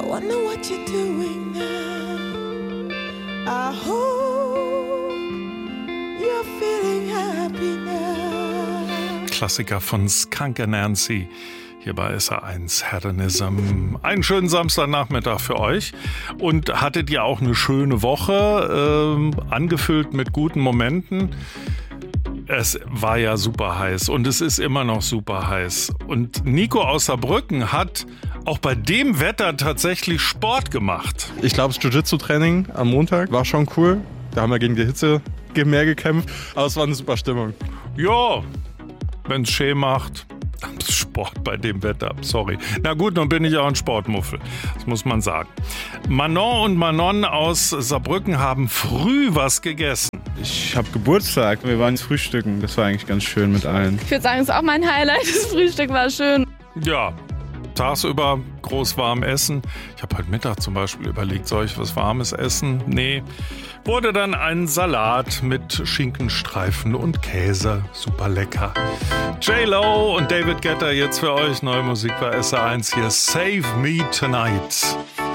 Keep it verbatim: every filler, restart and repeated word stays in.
wonder what you're doing now. I hope you're feeling happy now. Klassiker von Skunk and Nancy. Hier bei S R eins Hedonism. Einen schönen Samstagnachmittag für euch. Und hattet ihr auch eine schöne Woche, äh, angefüllt mit guten Momenten? Es war ja super heiß und es ist immer noch super heiß. Und Nico aus Saarbrücken hat auch bei dem Wetter tatsächlich Sport gemacht. Ich glaube, das Jiu-Jitsu-Training am Montag war schon cool. Da haben wir gegen die Hitze mehr gekämpft. Aber es war eine super Stimmung. Ja, wenn es schön macht. Sport bei dem Wetter, sorry. Na gut, nun bin ich auch ein Sportmuffel, das muss man sagen. Manon und Manon aus Saarbrücken haben früh was gegessen. Ich habe Geburtstag, wir waren frühstücken, das war eigentlich ganz schön mit allen. Ich würde sagen, es ist auch mein Highlight, das Frühstück war schön. Ja, tagsüber groß warm essen. Ich habe heute Mittag zum Beispiel überlegt, soll ich was Warmes essen? Nee. Wurde dann ein Salat mit Schinkenstreifen und Käse. Super lecker. J-Lo und David Guetta jetzt für euch. Neue Musik bei S R eins hier. Save Me Tonight.